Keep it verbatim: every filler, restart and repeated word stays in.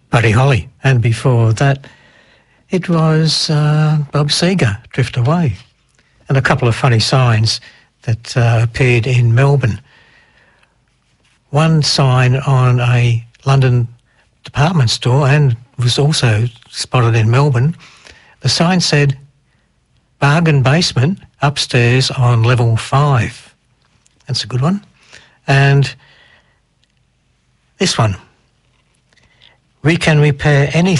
Buddy Holly. And before that, it was uh, Bob Seger, Drift Away. And a couple of funny signs that uh, appeared in Melbourne. One sign on a London department store, and was also spotted in Melbourne. The sign said, bargain basement upstairs on level five. That's a good one. And this one, we can repair anything